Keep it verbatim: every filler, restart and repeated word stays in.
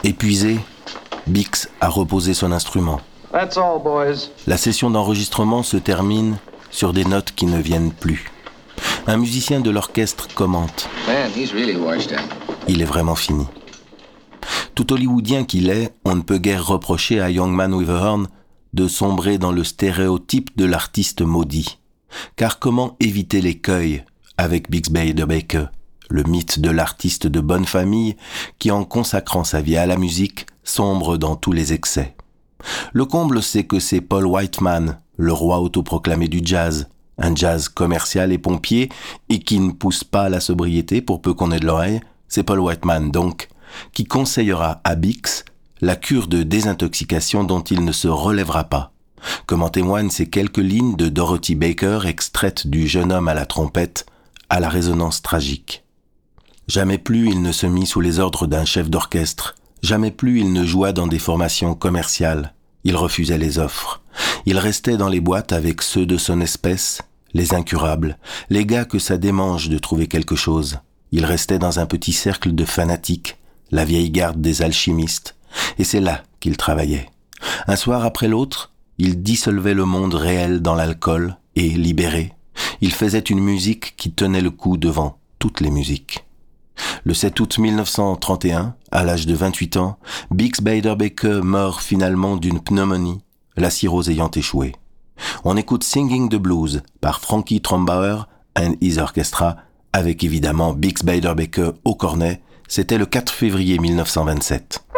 Épuisé, Bix a reposé son instrument. That's all, boys. La session d'enregistrement se termine sur des notes qui ne viennent plus. Un musicien de l'orchestre commente. Man, he's really washed out. Il est vraiment fini. Tout hollywoodien qu'il est, on ne peut guère reprocher à Young Man with a Horn de sombrer dans le stéréotype de l'artiste maudit. Car comment éviter l'écueil avec Bix Beiderbecke, le mythe de l'artiste de bonne famille qui, en consacrant sa vie à la musique, sombre dans tous les excès. Le comble, c'est que c'est Paul Whiteman, le roi autoproclamé du jazz, un jazz commercial et pompier et qui ne pousse pas à la sobriété pour peu qu'on ait de l'oreille, c'est Paul Whiteman donc, qui conseillera à Bix la cure de désintoxication dont il ne se relèvera pas, comme en témoignent ces quelques lignes de Dorothy Baker extraites du Jeune homme à la trompette à la résonance tragique. Jamais plus il ne se mit sous les ordres d'un chef d'orchestre, jamais plus il ne joua dans des formations commerciales, il refusait les offres. Il restait dans les boîtes avec ceux de son espèce, les incurables, les gars que ça démange de trouver quelque chose. Il restait dans un petit cercle de fanatiques, la vieille garde des alchimistes, et c'est là qu'il travaillait. Un soir après l'autre, il dissolvait le monde réel dans l'alcool et, libéré, il faisait une musique qui tenait le coup devant toutes les musiques. Le sept août mille neuf cent trente et un, à l'âge de vingt-huit ans, Bix Beiderbecke meurt finalement d'une pneumonie, la cirrhose ayant échoué. On écoute Singing the Blues par Frankie Trombauer and His Orchestra, avec évidemment Bix Beiderbecke au cornet. C'était le quatre février mille neuf cent vingt-sept.